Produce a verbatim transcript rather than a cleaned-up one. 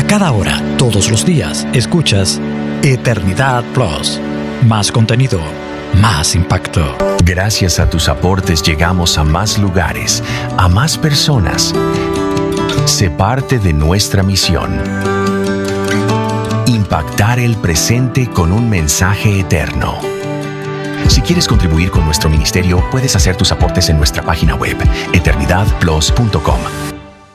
cada hora, todos los días, escuchas Eternidad Plus. Más contenido, más impacto. Gracias a tus aportes llegamos a más lugares, a más personas. Sé parte de nuestra misión. Impactar el presente con un mensaje eterno. Si quieres contribuir con nuestro ministerio, puedes hacer tus aportes en nuestra página web, eternidad plus punto com.